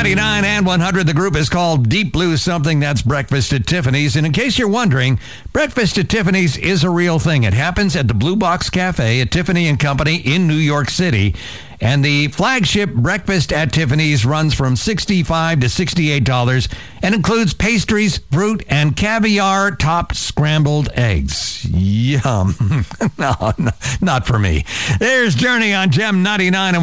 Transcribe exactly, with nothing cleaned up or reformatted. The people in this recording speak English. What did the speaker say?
ninety-nine and one hundred. The group is called Deep Blue Something. That's Breakfast at Tiffany's. And in case you're wondering, Breakfast at Tiffany's is a real thing. It happens at the Blue Box Cafe at Tiffany and Company in New York City. And the flagship Breakfast at Tiffany's runs from sixty-five dollars to sixty-eight dollars and includes pastries, fruit, and caviar-topped scrambled eggs. Yum. No, no, not for me. There's Journey on Gem ninety-nine.